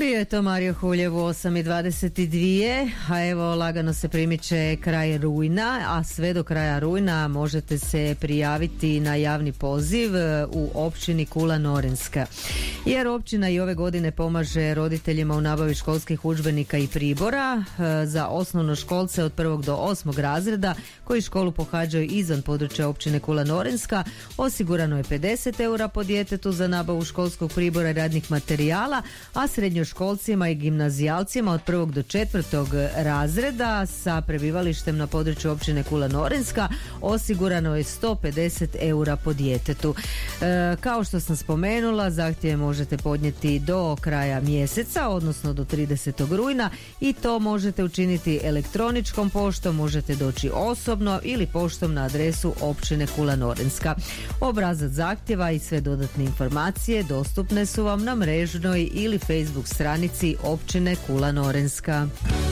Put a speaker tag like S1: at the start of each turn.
S1: Bio je to Mario Huljev u 8:22, a evo lagano se primiče kraj rujna, a sve do kraja rujna možete se prijaviti na javni poziv u općini Kula Norinska. Jer općina i ove godine pomaže roditeljima u nabavi školskih udžbenika i pribora za osnovnoškolce od 1. do 8. razreda koji školu pohađaju izvan područja općine Kula Norinska. Osigurano je 50 eura po djetetu za nabavu školskog pribora i radnih materijala, a srednjoškolcima i gimnazijalcima od 1. do 4. razreda sa prebivalištem na području općine Kula Norinska osigurano je 150 eura po djetetu. Kao što sam spomenula, zahtjeve možete podnijeti do kraja mjeseca, odnosno do 30. rujna, i to možete učiniti elektroničkom poštom, možete doći osobno ili poštom na adresu općine Kula Norinska. Obrazac zahtjeva i sve dodatne informacije dostupne su vam na mrežnoj ili Facebook stranici općine Kula Norinska.